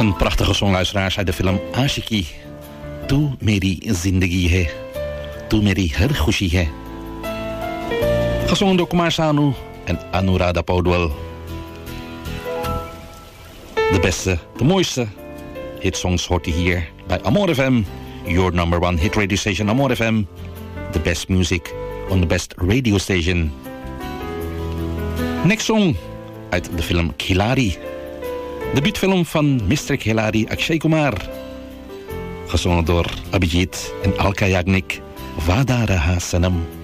Een prachtige song, luisteraars, uit de film Ashiki. Tu meri zindagi hai, tu meri har khushi hai. Gezongen door Kumar Sanu en Anuradha Paudwal. De beste, de mooiste hitsongs hoort u hier bij Amor FM. Your number one hit radio station, Amor FM. The best music on the best radio station. Next song uit de film Khiladi. Debuutfilm van Mr. Khiladi, Akshay Kumar. Gezongen door Abhijit en Alka Yagnik. Vada Raha Sanam.